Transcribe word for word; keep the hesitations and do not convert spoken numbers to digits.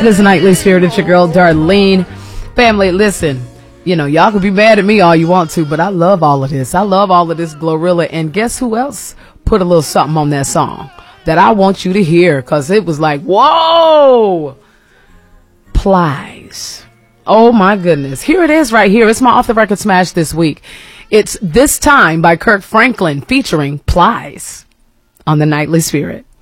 It is Nightly Spirit. It's your girl, Darlene. Family, listen, you know, y'all can be mad at me all you want to, but I love all of this. I love all of this Glorilla. And guess who else put a little something on that song that I want you to hear? Because it was like, whoa! Plies. Oh, my goodness. Here it is right here. It's my off-the-record smash this week. It's This Time by Kirk Franklin featuring Plies on the Nightly Spirit.